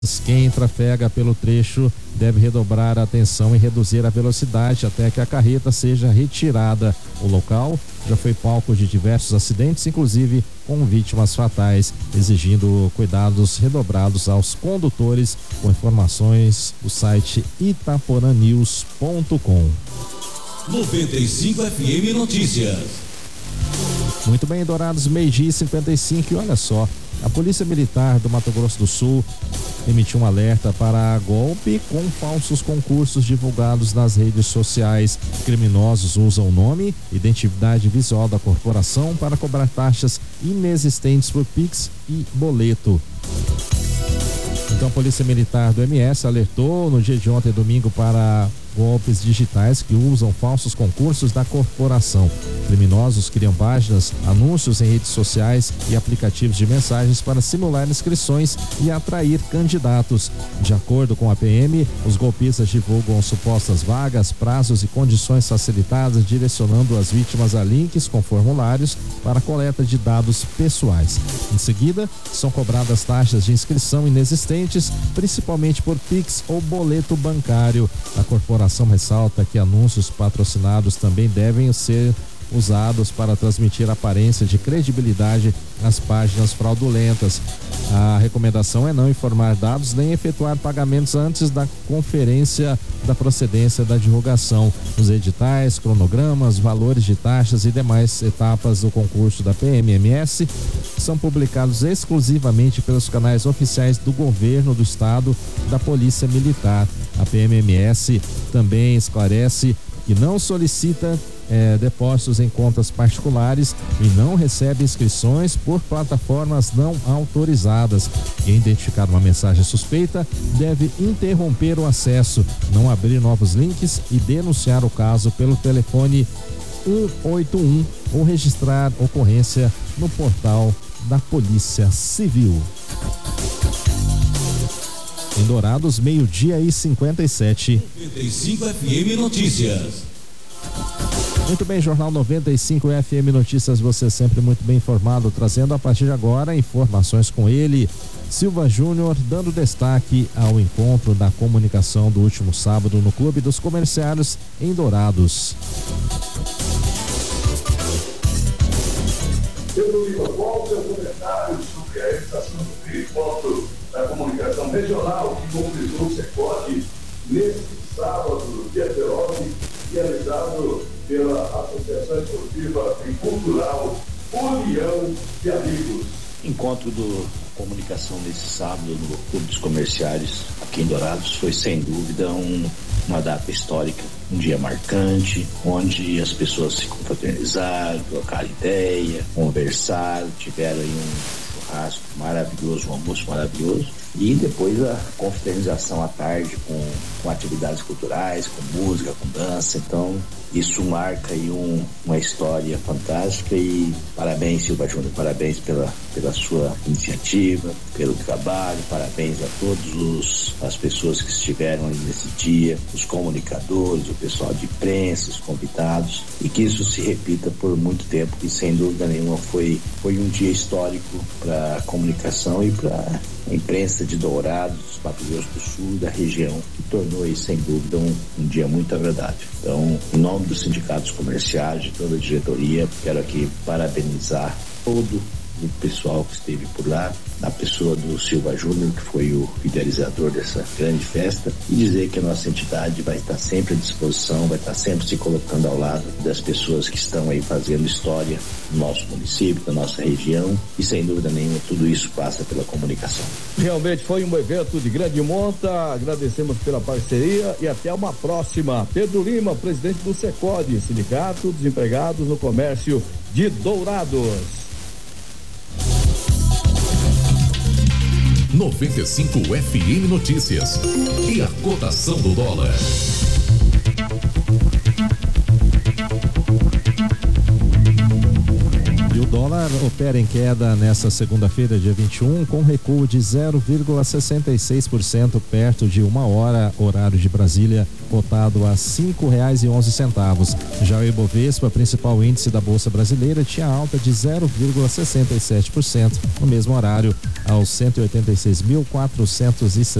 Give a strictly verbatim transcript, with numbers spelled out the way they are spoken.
Quem trafega pelo trecho deve redobrar a atenção e reduzir a velocidade até que a carreta seja retirada. O local já foi palco de diversos acidentes, inclusive com vítimas fatais, exigindo cuidados redobrados aos condutores. Com informações do site itaporanews ponto com. noventa e cinco F M Notícias. Muito bem, Dourados, meio-dia e cinquenta e cinco, e olha só, a Polícia Militar do Mato Grosso do Sul emitiu um alerta para golpe com falsos concursos divulgados nas redes sociais. Criminosos usam o nome, identidade visual da corporação para cobrar taxas inexistentes por Pix e boleto. Então, a Polícia Militar do M S alertou no dia de ontem, domingo, para golpes digitais que usam falsos concursos da corporação. Criminosos criam páginas, anúncios em redes sociais e aplicativos de mensagens para simular inscrições e atrair candidatos. De acordo com a P M, os golpistas divulgam supostas vagas, prazos e condições facilitadas, direcionando as vítimas a links com formulários para coleta de dados pessoais. Em seguida, são cobradas taxas de inscrição inexistentes, principalmente por Pix ou boleto bancário. A corporação A corporação ressalta que anúncios patrocinados também devem ser usados para transmitir aparência de credibilidade às páginas fraudulentas. A recomendação é não informar dados nem efetuar pagamentos antes da conferência da procedência da divulgação. Os editais, cronogramas, valores de taxas e demais etapas do concurso da P M M S são publicados exclusivamente pelos canais oficiais do governo do estado, da Polícia Militar. A P M M S também esclarece que não solicita É, depósitos em contas particulares e não recebe inscrições por plataformas não autorizadas. Quem identificar uma mensagem suspeita deve interromper o acesso, não abrir novos links e denunciar o caso pelo telefone um oito um ou registrar ocorrência no portal da Polícia Civil. Em Dourados, meio-dia e cinquenta e sete. noventa e cinco F M Notícias. Muito bem, Jornal noventa e cinco F M Notícias, você sempre muito bem informado, trazendo a partir de agora informações com ele, Silva Júnior, dando destaque ao encontro da comunicação do último sábado no Clube dos Comerciários em Dourados. Pedro Lima, qual o seu comentário sobre a realização do encontro da comunicação regional que mobilizou o SECOD nesse sábado, dia dezenove, realizado pela Associação Esportiva e Cultural União de Amigos? Encontro do comunicação nesse sábado no Clube dos Comerciários aqui em Dourados foi sem dúvida um, uma data histórica, um dia marcante, onde as pessoas se confraternizaram, trocaram ideia, conversaram, tiveram aí um churrasco maravilhoso, um almoço maravilhoso, e depois a confraternização à tarde com, com atividades culturais, com música, com dança. Então isso marca aí um, uma história fantástica, e parabéns, Silva Júnior, parabéns pela, pela sua iniciativa, pelo trabalho, parabéns a todos os, as pessoas que estiveram ali nesse dia, os comunicadores, o pessoal de imprensa, os convidados, e que isso se repita por muito tempo, que sem dúvida nenhuma foi, foi um dia histórico para a comunicação e para a imprensa de Dourados, Mato Grosso do Sul, da região, que tornou aí sem dúvida um, um dia muito agradável. Então, em nome dos sindicatos comerciais, de toda a diretoria, quero aqui parabenizar todo o pessoal que esteve por lá, na pessoa do Silva Júnior, que foi o idealizador dessa grande festa, e dizer que a nossa entidade vai estar sempre à disposição, vai estar sempre se colocando ao lado das pessoas que estão aí fazendo história no nosso município, na nossa região, e sem dúvida nenhuma tudo isso passa pela comunicação. Realmente foi um evento de grande monta, agradecemos pela parceria e até uma próxima. Pedro Lima, presidente do SECOD, Sindicato dos Empregados no Comércio de Dourados. noventa e cinco F M Notícias. E a cotação do dólar? E o dólar opera em queda nesta segunda-feira, dia vinte e um, com recuo de zero vírgula sessenta e seis por cento, perto de uma hora, horário de Brasília, cotado a cinco reais e onze centavos. Já o Ibovespa, principal índice da Bolsa Brasileira, tinha alta de zero vírgula sessenta e sete por cento no mesmo horário, aos cento e oitenta e seis mil, quatrocentos e